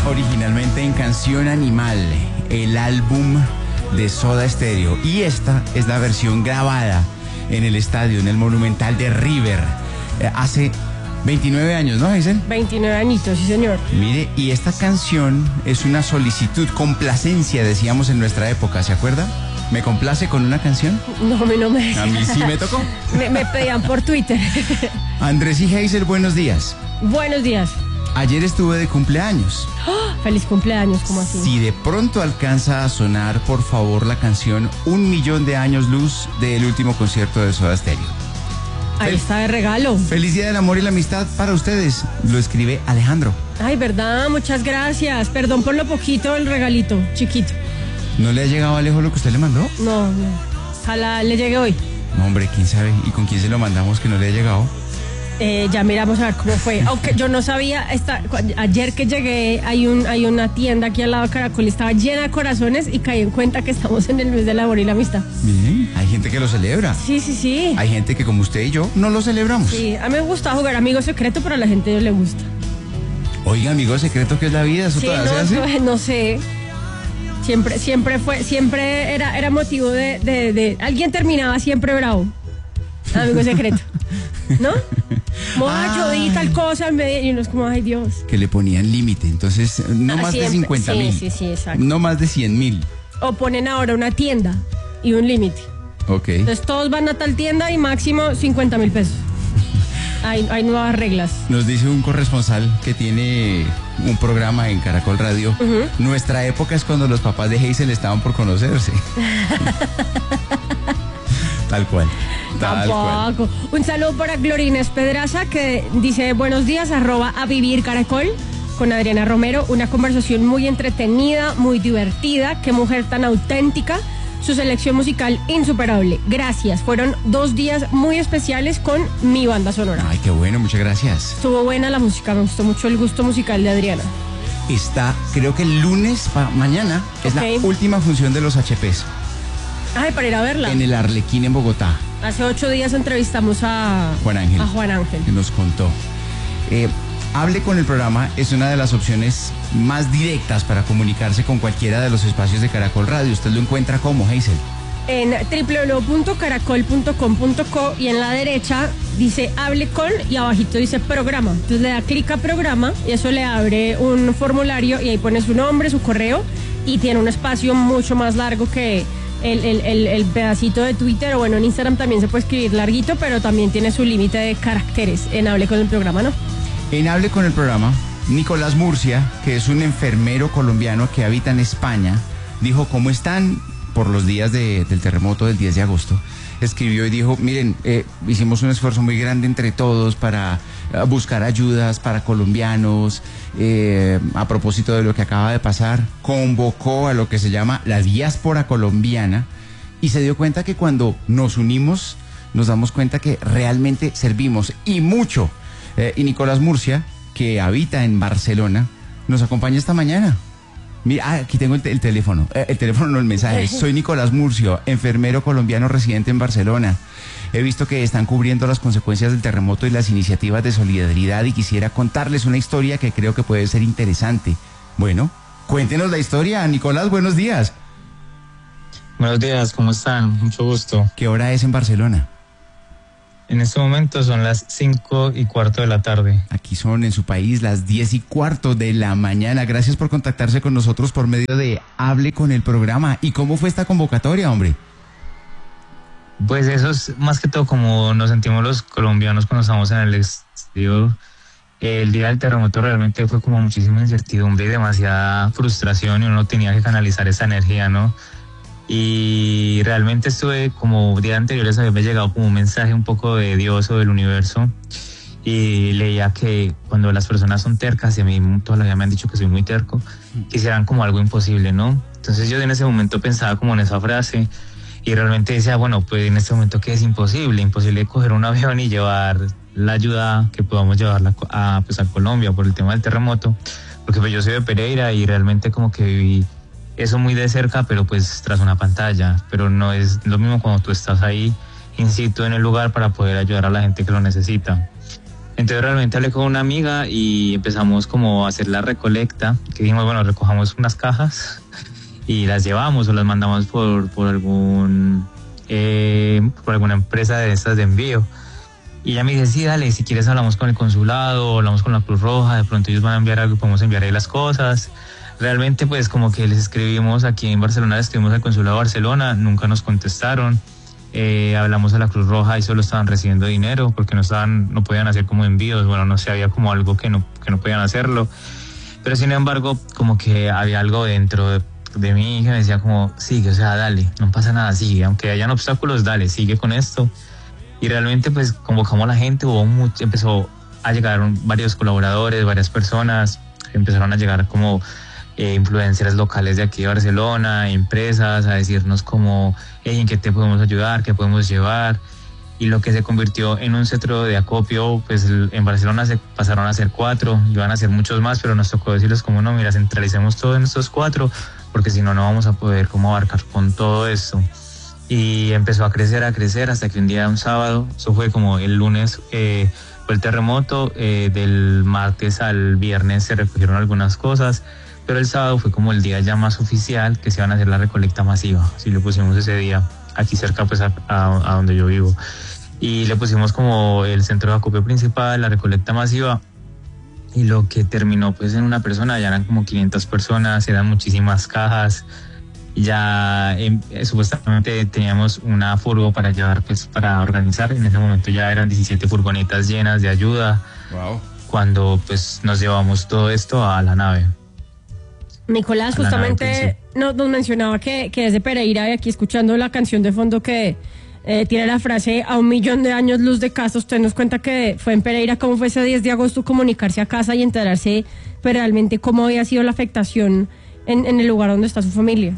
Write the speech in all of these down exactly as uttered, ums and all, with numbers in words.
originalmente en Canción Animal, el álbum de Soda Stereo. Y esta es la versión grabada en el estadio, en el Monumental de River, eh, hace veintinueve años, ¿no, Hazel? veintinueve añitos, sí, señor. Mire, y esta canción es una solicitud, complacencia, decíamos en nuestra época, ¿se acuerda? ¿Me complace con una canción? No, a mí no me... A mí sí me tocó. me, me pedían por Twitter. Andrés y Hazel, buenos días. Buenos días. Ayer estuve de cumpleaños. ¡Oh! Feliz cumpleaños, ¿cómo así? Si de pronto alcanza a sonar, por favor, la canción Un Millón de Años Luz del último concierto de Soda Stereo. Ahí está de regalo. Feliz Día del Amor y la Amistad para ustedes. Lo escribe Alejandro. Ay, verdad, muchas gracias. Perdón por lo poquito del regalito, chiquito. ¿No le ha llegado a Alejo lo que usted le mandó? No, no. Ojalá le llegue hoy. No, hombre, quién sabe. ¿Y con quién se lo mandamos que no le ha llegado? Eh, ya miramos a ver cómo fue. Aunque yo no sabía, esta, ayer que llegué hay un hay una tienda aquí al lado de Caracol y estaba llena de corazones y caí en cuenta que estamos en el mes del amor y la amistad. Bien, hay gente que lo celebra. Sí, sí, sí. Hay gente que como usted y yo no lo celebramos. Sí, a mí me gusta jugar amigo secreto, pero a la gente no le gusta. Oiga, amigo secreto, ¿qué es la vida? ¿Eso Sí, todavía no, se hace? no, no sé. Siempre, siempre fue, siempre era, era motivo de, de, de. Alguien terminaba siempre bravo. Amigo secreto. ¿No? Como, ah, yo di tal cosa en medio, y uno es como, ay, Dios. Que le ponían límite, entonces no Ah, más siempre. de cincuenta mil. Sí, sí, sí, exacto. No más de cien mil. O ponen ahora una tienda y un límite. Ok. Entonces todos van a tal tienda y máximo cincuenta mil pesos. Hay, hay nuevas reglas. Nos dice un corresponsal que tiene un programa en Caracol Radio. Uh-huh. Nuestra época es cuando los papás de Hazel estaban por conocerse. Tal cual. Tal Tampoco. cual. Un saludo para Glorines Pedraza que dice buenos días, arroba a vivir Caracol con Adriana Romero. Una conversación muy entretenida, muy divertida. Qué mujer tan auténtica. Su selección musical insuperable. Gracias. Fueron dos días muy especiales con mi banda sonora. Ay, qué bueno, muchas gracias. Estuvo buena la música, me gustó mucho el gusto musical de Adriana. Está, creo que el lunes, pa, mañana, es Ok. la última función de los H Pes. Ay, para ir a verla. En el Arlequín en Bogotá. Hace ocho días entrevistamos a Juan Ángel. A Juan Ángel. Que nos contó. Eh, Hable con el programa es una de las opciones más directas para comunicarse con cualquiera de los espacios de Caracol Radio. Usted lo encuentra como, Hazel. En doble u doble u doble u punto caracol punto com punto co y en la derecha dice hable con y abajito dice programa. Entonces le da clic a programa y eso le abre un formulario y ahí pone su nombre, su correo y tiene un espacio mucho más largo que el, el, el, el pedacito de Twitter, o bueno, en Instagram también se puede escribir larguito, pero también tiene su límite de caracteres en hable con el programa, ¿no? En Hable con el programa, Nicolás Murcia, que es un enfermero colombiano que habita en España, dijo cómo están por los días de, del terremoto del diez de agosto. Escribió y dijo, miren, eh, hicimos un esfuerzo muy grande entre todos para uh, buscar ayudas para colombianos, eh, a propósito de lo que acaba de pasar, convocó a lo que se llama la diáspora colombiana y se dio cuenta que cuando nos unimos, nos damos cuenta que realmente servimos y mucho. Eh, y Nicolás Murcia, que habita en Barcelona, nos acompaña esta mañana. Mira, ah, aquí tengo el, te- el teléfono. Eh, el teléfono no, el mensaje. Soy Nicolás Murcia, enfermero colombiano residente en Barcelona. He visto que están cubriendo las consecuencias del terremoto y las iniciativas de solidaridad y quisiera contarles una historia que creo que puede ser interesante. Bueno, cuéntenos la historia. Nicolás, buenos días. Buenos días, ¿cómo están? Mucho gusto. ¿Qué hora es en Barcelona? En este momento son las cinco y cuarto de la tarde. Aquí son en su país las diez y cuarto de la mañana. Gracias por contactarse con nosotros por medio de Hable con el programa. ¿Y cómo fue esta convocatoria, hombre? Pues eso es más que todo como nos sentimos los colombianos cuando estamos en el exterior. El día del terremoto realmente fue como muchísima incertidumbre y demasiada frustración y uno tenía que canalizar esa energía, ¿no? Y realmente estuve como días anteriores había llegado como un mensaje un poco de Dios o del universo y leía que cuando las personas son tercas, y a mí todavía me han dicho que soy muy terco, quisieran como algo imposible, ¿no? Entonces yo en ese momento pensaba como en esa frase y realmente decía, bueno, pues en este momento ¿qué es imposible? Imposible coger un avión y llevar la ayuda que podamos llevarla a, pues a Colombia por el tema del terremoto, porque pues yo soy de Pereira y realmente como que viví eso muy de cerca, pero pues tras una pantalla, pero no es lo mismo cuando tú estás ahí in situ en el lugar para poder ayudar a la gente que lo necesita. Entonces realmente hablé con una amiga y empezamos como a hacer la recolecta, que dijimos, bueno, recojamos unas cajas y las llevamos o las mandamos por, por algún eh, por alguna empresa de estas de envío. Y ella me dice, sí, dale, si quieres hablamos con el consulado, hablamos con la Cruz Roja, de pronto ellos van a enviar algo, podemos enviar ahí las cosas. Realmente pues como que les escribimos aquí en Barcelona, les escribimos al consulado de Barcelona, nunca nos contestaron. Eh, hablamos a la Cruz Roja y solo estaban recibiendo dinero porque no estaban, no podían hacer como envíos, bueno, no sé, había como algo que no, que no podían hacerlo, pero sin embargo como que había algo dentro de, de mí que me decía como, sigue, o sea, dale, no pasa nada, sigue, aunque hayan obstáculos, dale, sigue con esto. Y realmente pues convocamos a la gente, hubo mucho, empezó a llegar varios colaboradores, varias personas, empezaron a llegar como Eh, influencers locales de aquí de Barcelona, empresas, a decirnos como, hey, ¿en qué te podemos ayudar? ¿Qué podemos llevar? Y lo que se convirtió en un centro de acopio, pues en Barcelona se pasaron a ser cuatro, iban a ser muchos más, pero nos tocó decirles como, no, mira, centralicemos todo en estos cuatro, porque si no, no vamos a poder como abarcar con todo esto. Y empezó a crecer, a crecer, hasta que un día, un sábado, eso fue como el lunes, eh, fue el terremoto, eh, del martes al viernes se recogieron algunas cosas, pero el sábado fue como el día ya más oficial que se iban a hacer la recolecta masiva. Así le pusimos ese día, aquí cerca pues a, a, a donde yo vivo. Y le pusimos como el centro de acopio principal, la recolecta masiva. Y lo que terminó pues en una persona, ya eran como quinientas personas, eran muchísimas cajas. Ya eh, supuestamente teníamos una furgo para llevar, pues para organizar. En ese momento ya eran diecisiete furgonetas llenas de ayuda. Wow. Cuando pues nos llevamos todo esto a la nave. Nicolás, justamente nos, nos mencionaba que, que es de Pereira, y aquí escuchando la canción de fondo que eh, tiene la frase a un millón de años luz de casa, usted nos cuenta que fue en Pereira. ¿Cómo fue ese diez de agosto comunicarse a casa y enterarse pues, realmente cómo había sido la afectación en, en el lugar donde está su familia?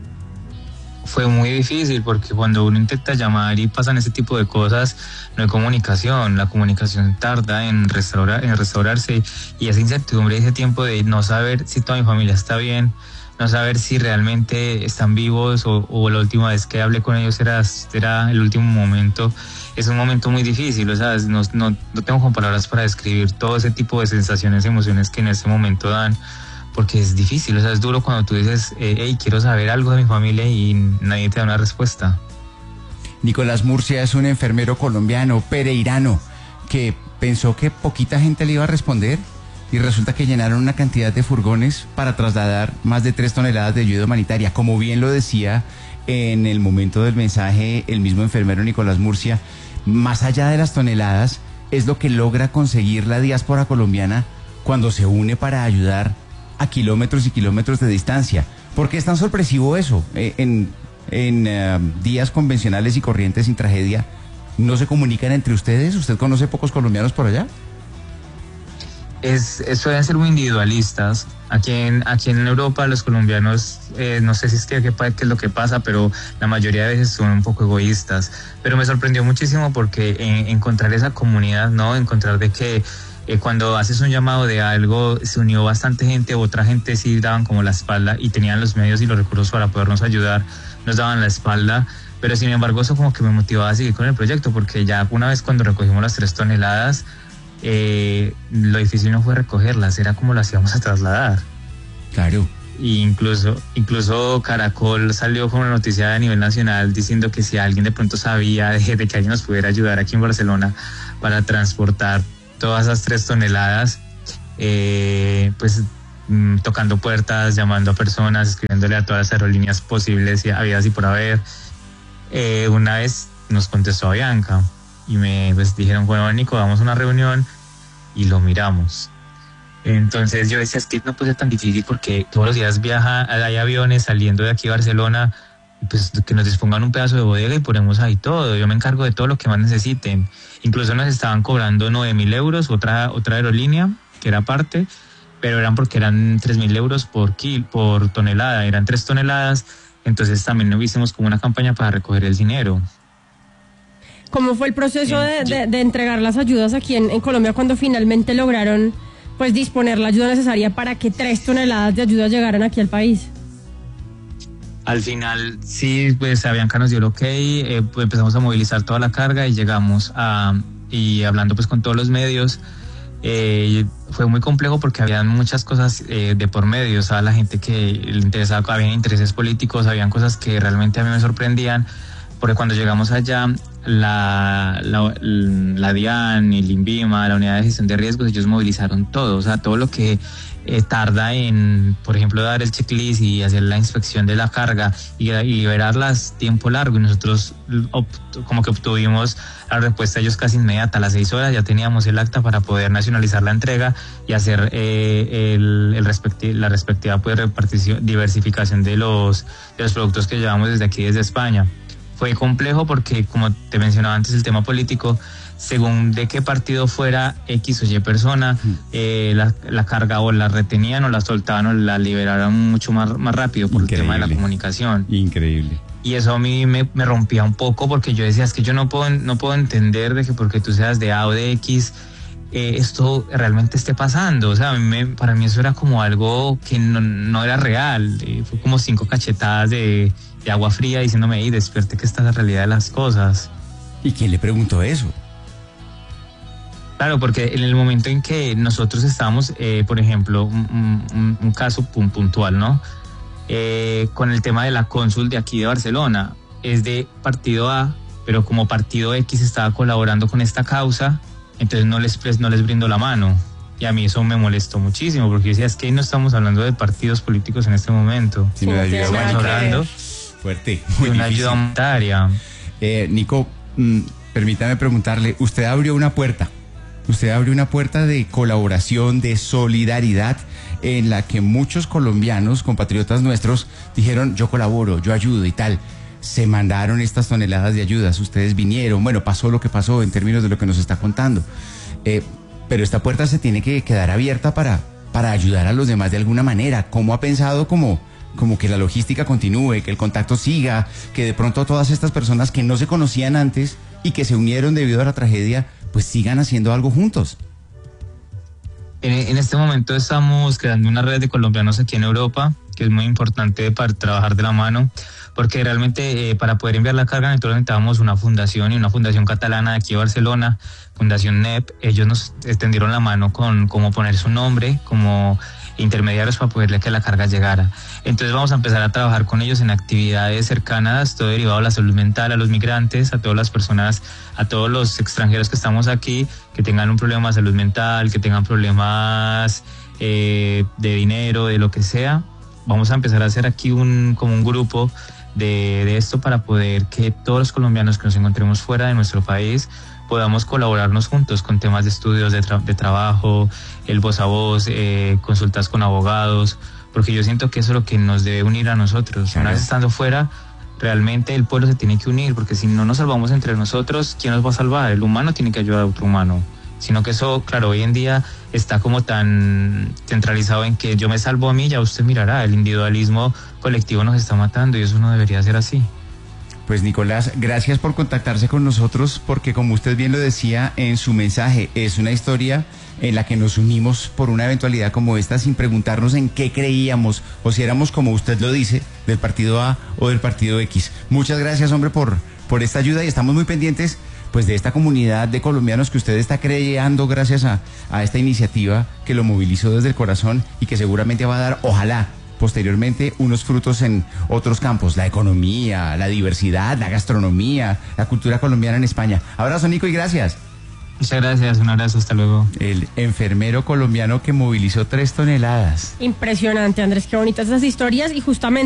Fue muy difícil porque cuando uno intenta llamar y pasan ese tipo de cosas, no hay comunicación, la comunicación tarda en, restaurar, en restaurarse, y esa incertidumbre, ese tiempo de no saber si toda mi familia está bien, no saber si realmente están vivos o, o la última vez que hablé con ellos era, era el último momento, es un momento muy difícil, o sea, no, no, no tengo con palabras para describir todo ese tipo de sensaciones, emociones que en ese momento dan. Porque es difícil, o sea, es duro cuando tú dices, eh, hey, quiero saber algo de mi familia y nadie te da una respuesta. Nicolás Murcia es un enfermero colombiano, pereirano, que pensó que poquita gente le iba a responder y resulta que llenaron una cantidad de furgones para trasladar más de tres toneladas de ayuda humanitaria. Como bien lo decía en el momento del mensaje el mismo enfermero Nicolás Murcia, más allá de las toneladas es lo que logra conseguir la diáspora colombiana cuando se une para ayudar a kilómetros y kilómetros de distancia. ¿Por qué es tan sorpresivo eso? Eh, en en uh, días convencionales y corrientes sin tragedia, ¿no se comunican entre ustedes? ¿Usted conoce pocos colombianos por allá? Es, es suelen ser muy individualistas. Aquí en, aquí en Europa los colombianos, eh, no sé si es que, que, que es lo que pasa, pero la mayoría de veces son un poco egoístas. Pero me sorprendió muchísimo porque en, encontrar esa comunidad, ¿no? Encontrar de que Eh, cuando haces un llamado de algo, se unió bastante gente, otra gente sí daban como la espalda y tenían los medios y los recursos para podernos ayudar, nos daban la espalda, pero sin embargo eso como que me motivaba a seguir con el proyecto, porque ya una vez cuando recogimos las tres toneladas, eh, lo difícil no fue recogerlas, era como las íbamos a trasladar. Claro. Y incluso, incluso Caracol salió con una noticia a nivel nacional diciendo que si alguien de pronto sabía de, de que alguien nos pudiera ayudar aquí en Barcelona para transportar todas esas tres toneladas, eh, pues mm, tocando puertas, llamando a personas, escribiéndole a todas las aerolíneas posibles y habidas y por haber. Eh, una vez nos contestó Avianca y me pues, dijeron, bueno, Nico, vamos a una reunión y lo miramos. Entonces yo decía, es que no puede ser tan difícil porque todos los días viaja, hay aviones saliendo de aquí a Barcelona, pues que nos dispongan un pedazo de bodega y ponemos ahí todo, yo me encargo de todo lo que más necesiten. Incluso nos estaban cobrando nueve mil euros, otra, otra aerolínea, que era parte, pero eran porque eran tres mil euros por, kil, por tonelada, eran tres toneladas, entonces también hicimos como una campaña para recoger el dinero. ¿Cómo fue el proceso de, de, de entregar las ayudas aquí en, en Colombia cuando finalmente lograron pues disponer la ayuda necesaria para que tres toneladas de ayuda llegaran aquí al país? Al final, sí, pues Avianca nos dio el ok, eh, pues empezamos a movilizar toda la carga y llegamos a, y hablando pues con todos los medios, eh, fue muy complejo porque habían muchas cosas eh, de por medio, o sea, la gente que le interesaba, había intereses políticos, habían cosas que realmente a mí me sorprendían, porque cuando llegamos allá, la, la, la DIAN, el INVIMA, la Unidad de Gestión de Riesgos, ellos movilizaron todo, o sea, todo lo que eh, tarda en, por ejemplo, dar el checklist y hacer la inspección de la carga y, y liberarlas tiempo largo, y nosotros como que obtuvimos la respuesta ellos casi inmediata, a las seis horas ya teníamos el acta para poder nacionalizar la entrega y hacer eh, el, el respecti la respectiva pues, repartición, diversificación de los, de los productos que llevamos desde aquí, desde España. Fue complejo porque, como te mencionaba antes, el tema político, según de qué partido fuera X o Y persona, eh, la, la carga o la retenían o la soltaban o la liberaron mucho más, más rápido por Increíble. El tema de la comunicación. Increíble. Y eso a mí me, me rompía un poco porque yo decía, es que yo no puedo, no puedo entender de que porque tú seas de A o de X, eh, esto realmente esté pasando. O sea, a mí me, para mí eso era como algo que no, no era real. Eh, fue como cinco cachetadas de... de agua fría diciéndome, y despierte que esta es la realidad de las cosas. ¿Y quién le preguntó eso? Claro, porque en el momento en que nosotros estábamos, eh, por ejemplo, un, un, un caso puntual, ¿no? Eh, con el tema de la cónsul de aquí de Barcelona, es de partido A, pero como partido X estaba colaborando con esta causa, entonces no les, no les brindo la mano. Y a mí eso me molestó muchísimo, porque yo decía, es que no estamos hablando de partidos políticos en este momento. Sí, no, estamos hablando fuerte, muy de una difícil. Ayuda humanitaria. Eh, Nico, mm, permítame preguntarle, usted abrió una puerta, usted abrió una puerta de colaboración, de solidaridad, en la que muchos colombianos, compatriotas nuestros, dijeron, yo colaboro, yo ayudo y tal. Se mandaron estas toneladas de ayudas, ustedes vinieron, bueno, pasó lo que pasó en términos de lo que nos está contando. Eh, pero esta puerta se tiene que quedar abierta para, para ayudar a los demás de alguna manera. ¿Cómo ha pensado como... como que la logística continúe, que el contacto siga, que de pronto todas estas personas que no se conocían antes y que se unieron debido a la tragedia, pues sigan haciendo algo juntos? En, en este momento estamos creando una red de colombianos aquí en Europa, que es muy importante para trabajar de la mano, porque realmente eh, para poder enviar la carga nosotros necesitábamos una fundación, y una fundación catalana de aquí de Barcelona, Fundación N E P, ellos nos extendieron la mano con cómo poner su nombre, como intermediarios para poderle que la carga llegara. Entonces vamos a empezar a trabajar con ellos en actividades cercanas, todo derivado a la salud mental, a los migrantes, a todas las personas, a todos los extranjeros que estamos aquí, que tengan un problema de salud mental, que tengan problemas eh, de dinero, de lo que sea. Vamos a empezar a hacer aquí un como un grupo de, de esto para poder que todos los colombianos que nos encontremos fuera de nuestro país podamos colaborarnos juntos con temas de estudios, de, tra de trabajo, el voz a voz, eh, consultas con abogados, porque yo siento que eso es lo que nos debe unir a nosotros. Claro. Una vez estando fuera, realmente el pueblo se tiene que unir, porque si no nos salvamos entre nosotros, ¿quién nos va a salvar? El humano tiene que ayudar a otro humano. Sino que eso, claro, hoy en día está como tan centralizado en que yo me salvo a mí, ya usted mirará, el individualismo colectivo nos está matando y eso no debería ser así. Pues Nicolás, gracias por contactarse con nosotros, porque como usted bien lo decía en su mensaje, es una historia en la que nos unimos por una eventualidad como esta sin preguntarnos en qué creíamos o si éramos, como usted lo dice, del partido A o del partido X. Muchas gracias, hombre, por, por esta ayuda, y estamos muy pendientes pues de esta comunidad de colombianos que usted está creando gracias a, a esta iniciativa que lo movilizó desde el corazón y que seguramente va a dar, ojalá, posteriormente unos frutos en otros campos, la economía, la diversidad, la gastronomía, la cultura colombiana en España. Abrazo, Nico, y gracias. Muchas gracias, un abrazo, hasta luego. El enfermero colombiano que movilizó tres toneladas. Impresionante, Andrés, qué bonitas esas historias, y justamente